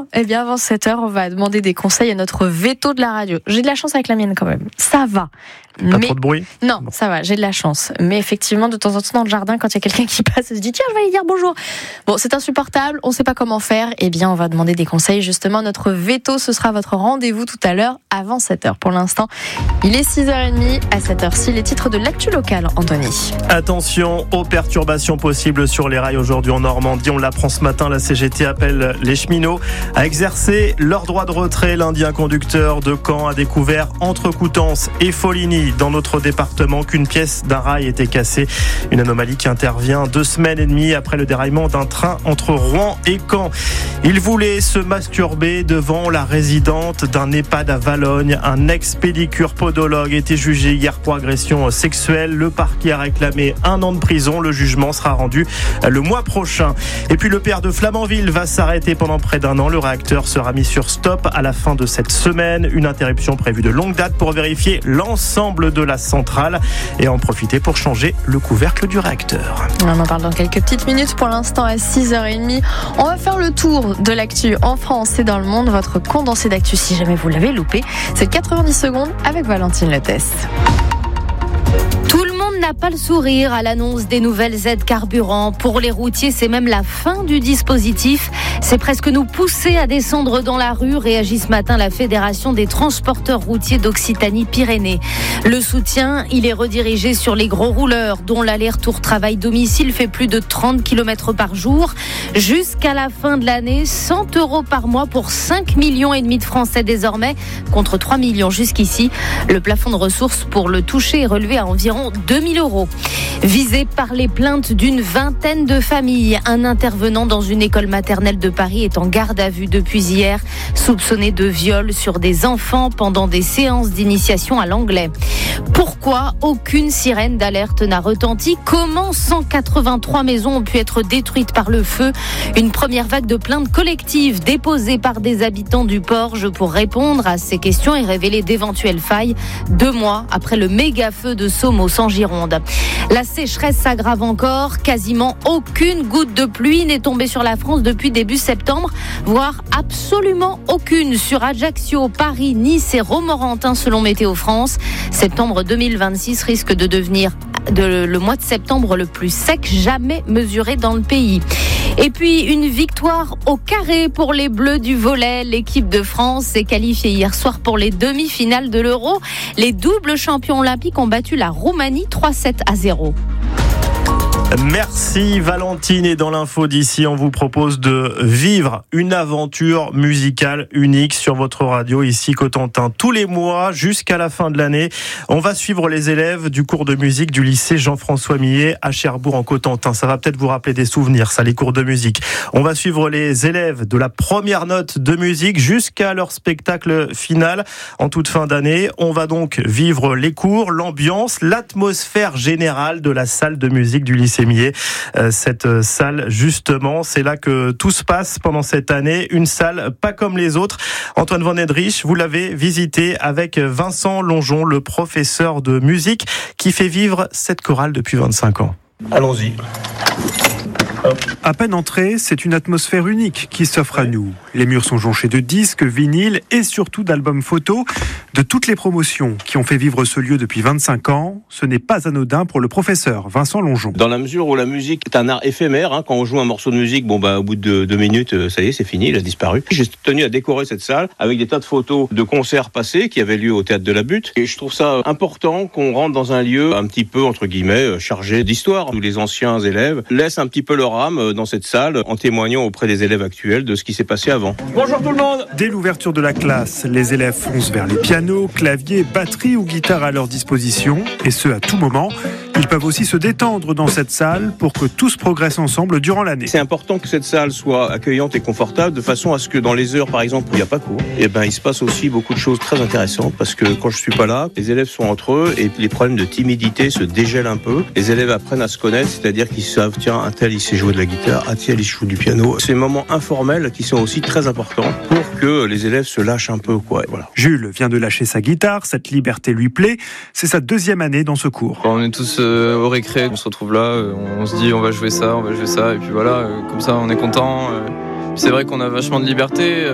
eh bien avant 7h, on va demander des conseils à notre veto de la radio. J'ai de la chance avec la mienne quand même. Ça va. Pas trop de bruit ? Non, ça va, j'ai de la chance. Mais effectivement, de temps en temps dans le jardin, quand il y a quelqu'un qui passe, on se dit tiens, je vais aller dire bonjour. Bon, c'est insupportable, on ne sait pas comment faire. Eh bien, on va demander des conseils. Justement, notre veto, ce sera votre rendez-vous tout à l'heure avant 7h. Pour l'instant, il est 6h30. À cette heure-ci, les titres de l'actu locale, Anthony. Attention aux perturbations possibles sur les rails aujourd'hui en Normandie. On l'apprend ce matin, la CGT appelle les cheminots à exercer leur droit de retrait. Lundi, un conducteur de Caen a découvert entre Coutances et Foligny, dans notre département, qu'une pièce d'un rail était cassée. Une anomalie qui intervient 2 semaines et demie après le déraillement d'un train entre Rouen et Caen. Il voulait se masturber devant la résidente d'un EHPAD à Valognes. Un ex-pédicure podologue était jugé hier pour agression sexuelle. Le parquet a réclamé 1 an de prison. Le jugement sera rendu le mois prochain. Et puis le père de Flamanville va s'arrêter pendant près d'1 an. Le réacteur sera mis sur stop à la fin de cette semaine. Une interruption prévue de longue date pour vérifier l'ensemble de la centrale et en profiter pour changer le couvercle du réacteur. On en parle dans quelques petites minutes. Pour l'instant, à 6h30, on va faire le tour de l'actu en France et dans le monde. Votre condensé d'actu, si jamais vous l'avez loupé, c'est 90 secondes avec Valentine Lettès. Tout le monde n'a pas le sourire à l'annonce des nouvelles aides carburant. Pour les routiers, c'est même la fin du dispositif. C'est presque nous pousser à descendre dans la rue, réagit ce matin la Fédération des transporteurs routiers d'Occitanie-Pyrénées. Le soutien, il est redirigé sur les gros rouleurs, dont l'aller-retour travail-domicile fait plus de 30 km par jour. Jusqu'à la fin de l'année, 100 € par mois pour 5,5 millions de Français désormais, contre 3 millions jusqu'ici. Le plafond de ressources pour le toucher est relevé à environ 2 000 €. Visé par les plaintes d'une vingtaine de familles, un intervenant dans une école maternelle de Paris est en garde à vue depuis hier, soupçonné de viol sur des enfants pendant des séances d'initiation à l'anglais. Pourquoi aucune sirène d'alerte n'a retenti ? Comment 183 maisons ont pu être détruites par le feu ? Une première vague de plaintes collectives déposées par des habitants du Porge pour répondre à ces questions et révéler d'éventuelles failles 2 mois après le méga-feu de Somos en Gironde. La sécheresse s'aggrave encore. Quasiment aucune goutte de pluie n'est tombée sur la France depuis début septembre, voire absolument aucune sur Ajaccio, Paris, Nice et Romorantin selon Météo France. Septembre 2026 risque de devenir le mois de septembre le plus sec jamais mesuré dans le pays. Et puis une victoire au carré pour les Bleus du volley. L'équipe de France s'est qualifiée hier soir pour les demi-finales de l'Euro. Les doubles champions olympiques ont battu la Roumanie 3-7-0. Merci Valentine, et dans l'info d'ici, on vous propose de vivre une aventure musicale unique sur votre radio ici Cotentin. Tous les mois jusqu'à la fin de l'année, on va suivre les élèves du cours de musique du lycée Jean-François Millet à Cherbourg en Cotentin. Ça va peut-être vous rappeler des souvenirs, ça, les cours de musique. On va suivre les élèves de la première note de musique jusqu'à leur spectacle final en toute fin d'année. On va donc vivre les cours, l'ambiance, l'atmosphère générale de la salle de musique du lycée Millet. Cette salle, justement, c'est là que tout se passe pendant cette année. Une salle pas comme les autres. Antoine Van Edrich, vous l'avez visité avec Vincent Longeon, le professeur de musique qui fait vivre cette chorale depuis 25 ans. Allons-y. À peine entré, c'est une atmosphère unique qui s'offre à nous. Les murs sont jonchés de disques, vinyles et surtout d'albums photos de toutes les promotions qui ont fait vivre ce lieu depuis 25 ans. Ce n'est pas anodin pour le professeur Vincent Longeon. Dans la mesure où la musique est un art éphémère, quand on joue un morceau de musique, au bout de 2 minutes, ça y est, c'est fini, il a disparu. J'ai tenu à décorer cette salle avec des tas de photos de concerts passés qui avaient lieu au Théâtre de la Butte. Et je trouve ça important qu'on rentre dans un lieu un petit peu, entre guillemets, chargé d'histoire, où les anciens élèves laissent un petit peu leur âme dans cette salle en témoignant auprès des élèves actuels de ce qui s'est passé avant. Bonjour tout le monde. Dès l'ouverture de la classe, les élèves foncent vers les pianos, claviers, batteries ou guitares à leur disposition, et ce à tout moment. Ils peuvent aussi se détendre dans cette salle pour que tous progressent ensemble durant l'année. C'est important que cette salle soit accueillante et confortable de façon à ce que dans les heures par exemple où il n'y a pas cours, il se passe aussi beaucoup de choses très intéressantes parce que quand je suis pas là, les élèves sont entre eux et les problèmes de timidité se dégèlent un peu. Les élèves apprennent à se connaître, c'est-à-dire qu'ils savent, tiens, un tel il sait jouer de la guitare, un tel il joue du piano. Ces moments informels qui sont aussi très importants pour que les élèves se lâchent un peu, quoi. Voilà. Jules vient de lâcher sa guitare, cette liberté lui plaît. C'est sa 2e année dans ce cours. Quand on est tous au récré, on se retrouve là, on se dit on va jouer ça, et puis voilà, comme ça on est content. C'est vrai qu'on a vachement de liberté.